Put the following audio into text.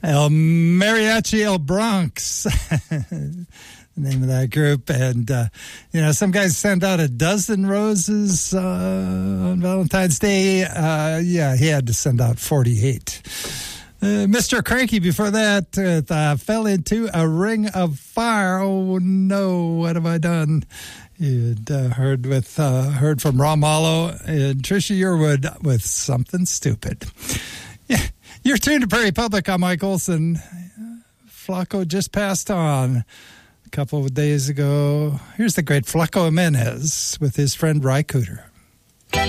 El Mariachi El Bronx, the name of that group. And, some guys sent out a dozen roses on Valentine's Day. He had to send out 48. Mr. Cranky before that fell into a ring of fire. Oh, no, what have I done? You'd heard from Ron Mallow and Trisha Yearwood with Something Stupid. Yeah, you're tuned to Prairie Public. I'm Mike Olson. Flaco just passed on a couple of days ago. Here's the great Flaco Jimenez with his friend Ry Cooder.